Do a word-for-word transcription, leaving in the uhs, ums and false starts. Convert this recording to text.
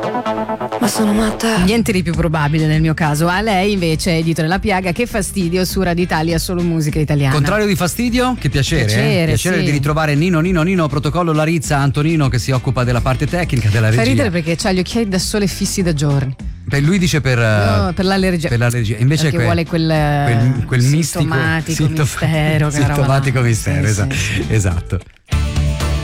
Ma sono matta. Niente di più probabile nel mio caso. A lei invece, editore La Piaga, che fastidio, su Radio Italia solo musica italiana. Contrario di fastidio, che piacere. Piacere, eh? piacere sì. di ritrovare Nino Nino Nino Protocollo Larizza Antonino, che si occupa della parte tecnica, della regia. Fa ridere perché c'ha gli occhiali da sole fissi da giorni. Beh, lui dice per, No, per l'allergia. per l'allergia. Invece perché que- vuole quel, quel, quel mistico sintomatico sintom- mistero. sintomatico mistero, Sì, esatto. sì, sì. esatto.